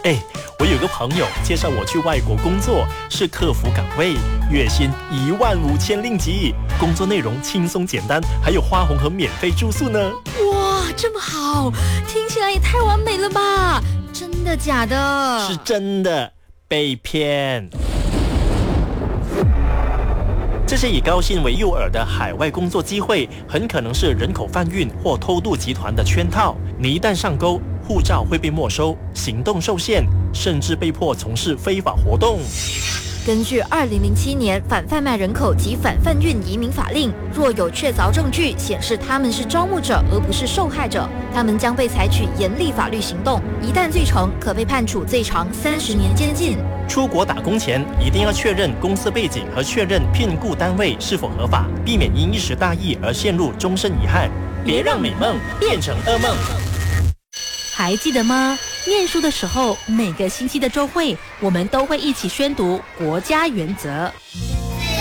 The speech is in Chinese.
哎，我有个朋友介绍我去外国工作，是客服岗位，月薪15000令吉，工作内容轻松简单，还有花红和免费住宿呢。 哇，这么好，听起来也太完美了吧？真的假的？ 是真的，被骗。这些以高薪为诱饵的海外工作机会，很可能是人口贩运或偷渡集团的圈套。你一旦上钩，护照会被没收，行动受限，甚至被迫从事非法活动。 根据2007年反贩卖人口及反贩运移民法令，若有确凿证据显示他们是招募者而不是受害者，他们将被采取严厉法律行动，一旦罪成，可被判处最长30年监禁。 出国打工前一定要确认公司背景和确认聘雇单位是否合法，避免因一时大意而陷入终身遗憾。别让美梦变成噩梦。 还记得吗？念书的时候，每个星期的周会，我们都会一起宣读国家原则。